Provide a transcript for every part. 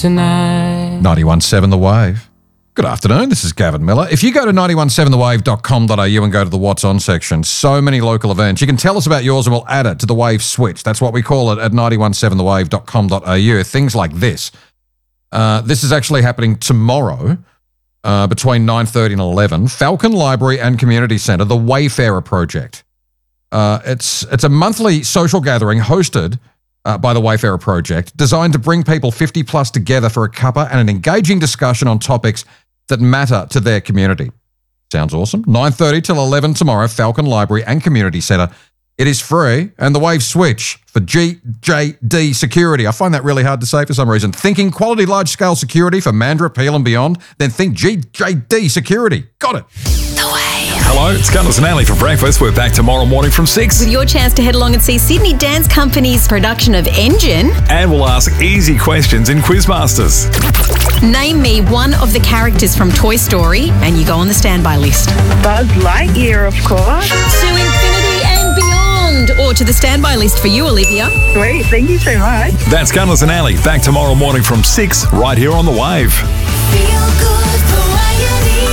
tonight. 91.7 The Wave. Good afternoon, this is Gavin Miller. If you go to 917thewave.com.au and go to the What's On section, so many local events. You can tell us about yours and we'll add it to the Wave Switch. That's what we call it at 917thewave.com.au. Things like this. This is actually happening tomorrow between 9:30 and 11. Falcon Library and Community Centre, the Wayfarer Project. It's a monthly social gathering hosted by the Wayfarer Project, designed to bring people 50 plus together for a cuppa and an engaging discussion on topics that matter to their community. Sounds awesome. 9:30 till 11 tomorrow, Falcon Library and Community Centre. It is free, and the Wave Switch for GJD Security. I find that really hard to say for some reason. Thinking quality large-scale security for Mandurah, Peel and beyond, then think GJD Security. Got it. The Wave. Hello, it's Gunners and Ali for breakfast. We're back tomorrow morning from 6. With your chance to head along and see Sydney Dance Company's production of Engine. And we'll ask easy questions in Quizmasters. Name me one of the characters from Toy Story, and you go on the standby list. Buzz Lightyear, of course. To infinity and beyond, or to the standby list for you, Olivia. Great, thank you so much. That's Gunners and Ali, back tomorrow morning from 6, right here on The Wave. Feel good variety.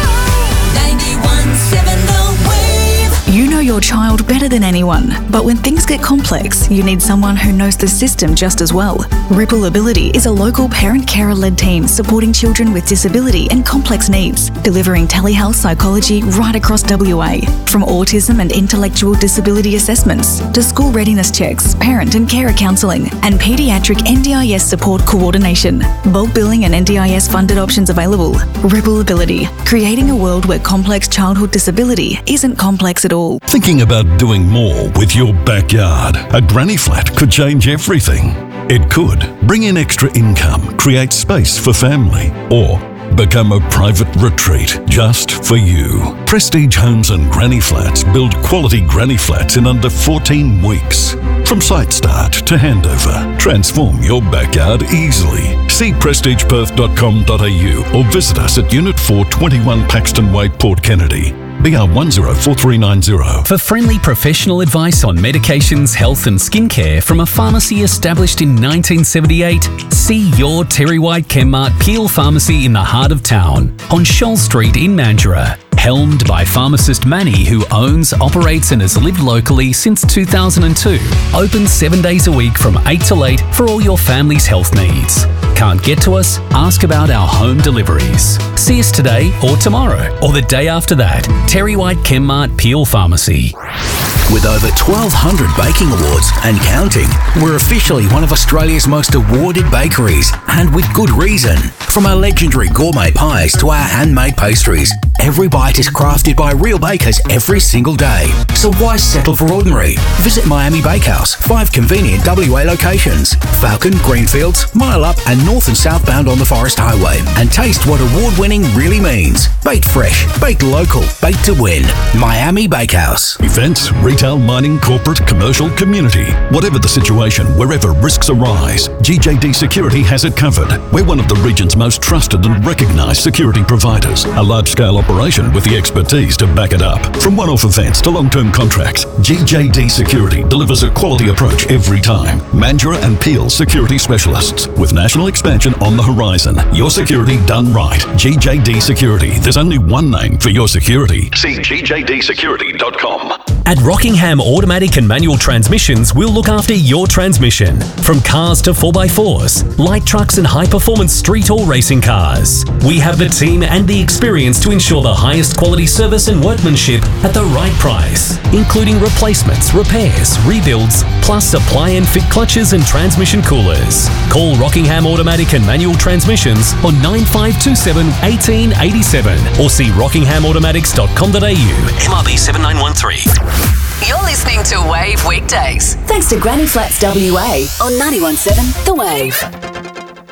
91.7 The Wave. You know your child better than anyone, but when things get complex, you need someone who knows the system just as well. Ripple Ability is a local parent-carer-led team supporting children with disability and complex needs, delivering telehealth psychology right across WA. From autism and intellectual disability assessments to school readiness checks, parent and carer counselling, and paediatric NDIS support coordination. Bulk billing and NDIS funded options available. Ripple Ability, creating a world where complex childhood disability isn't complex at all. Thinking about doing more with your backyard? A granny flat could change everything. It could bring in extra income, create space for family, or become a private retreat just for you. Prestige Homes and Granny Flats build quality granny flats in under 14 weeks. From site start to handover, transform your backyard easily. See prestigeperth.com.au or visit us at Unit 421 Paxton Way, Port Kennedy. BR 104390. For friendly professional advice on medications, health and skincare from a pharmacy established in 1978, see your Terry White Chemmart Peel Pharmacy in the heart of town on Shoal Street in Mandurah. Helmed by pharmacist Manny, who owns, operates and has lived locally since 2002. Open 7 days a week from 8 till 8 for all your family's health needs. Can't get to us? Ask about our home deliveries. See us today or tomorrow or the day after that. Terry White Chemmart Peel Pharmacy. With over 1,200 baking awards and counting, we're officially one of Australia's most awarded bakeries, and with good reason. From our legendary gourmet pies to our handmade pastries, every bite is crafted by real bakers every single day. So why settle for ordinary? Visit Miami Bakehouse, 5 convenient WA locations: Falcon, Greenfields, Mile Up and north and southbound on the Forest Highway, and taste what award-winning really means. Baked fresh, baked local, baked to win. Miami Bakehouse. Events, retail, mining, corporate, commercial, community. Whatever the situation, wherever risks arise, GJD Security has it covered. We're one of the region's most trusted and recognised security providers. A large-scale operation with the expertise to back it up. From one-off events to long-term contracts, GJD Security delivers a quality approach every time. Mandurah and Peel Security Specialists. With national expansion on the horizon. Your security done right. GJD Security. There's only one name for your security. See gjdsecurity.com. At Rockingham Automatic and Manual Transmissions, we'll look after your transmission. From cars to 4x4s, light trucks and high-performance street or racing cars. We have the team and the experience to ensure the highest quality service and workmanship at the right price, including replacements, repairs, rebuilds, plus supply and fit clutches and transmission coolers. Call Rockingham Automatic and Manual Transmissions on 9527 1887 or see rockinghamautomatics.com.au. MRB 7913. You're listening to Wave Weekdays. Thanks to Granny Flats WA on 91.7 The Wave.